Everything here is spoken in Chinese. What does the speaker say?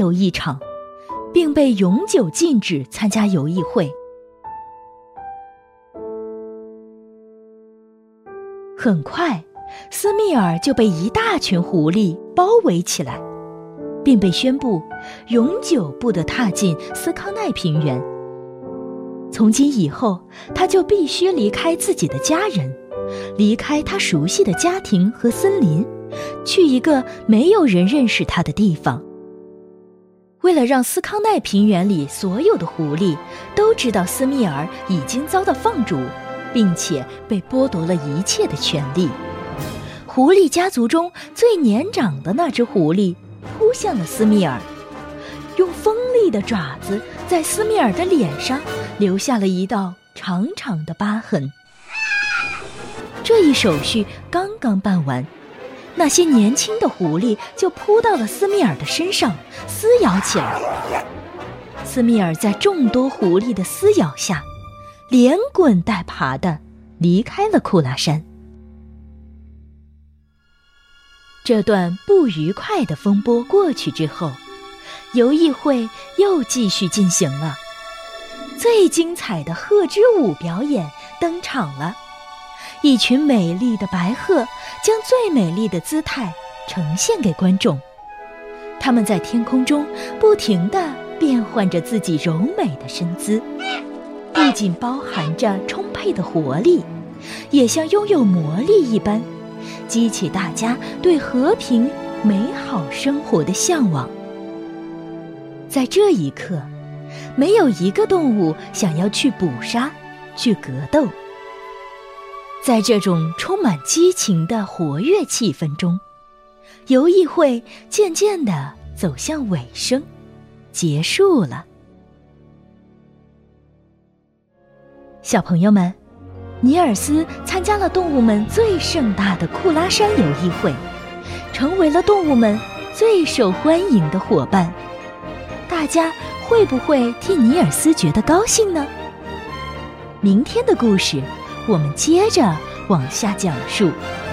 游一场，并被永久禁止参加游艺会。很快，斯密尔就被一大群狐狸包围起来，并被宣布永久不得踏进斯康奈平原。从今以后，他就必须离开自己的家人，离开他熟悉的家庭和森林，去一个没有人认识他的地方。为了让斯康奈平原里所有的狐狸都知道斯密尔已经遭到放逐，并且被剥夺了一切的权利，狐狸家族中最年长的那只狐狸扑向了斯密尔，用锋利的爪子在斯密尔的脸上留下了一道长长的疤痕。这一手续刚刚办完，那些年轻的狐狸就扑到了斯密尔的身上，撕咬起来。斯密尔在众多狐狸的撕咬下，连滚带爬地离开了库拉山。这段不愉快的风波过去之后，游艺会又继续进行了。最精彩的鹤之舞表演登场了，一群美丽的白鹤将最美丽的姿态呈现给观众。它们在天空中不停地变换着自己柔美的身姿，不仅包含着充沛的活力，也像拥有魔力一般，激起大家对和平美好生活的向往。在这一刻，没有一个动物想要去捕杀，去格斗。在这种充满激情的活跃气氛中，游艺会渐渐地走向尾声，结束了。小朋友们，尼尔斯参加了动物们最盛大的库拉山游艺会，成为了动物们最受欢迎的伙伴。大家会不会替尼尔斯觉得高兴呢？明天的故事我们接着往下讲述。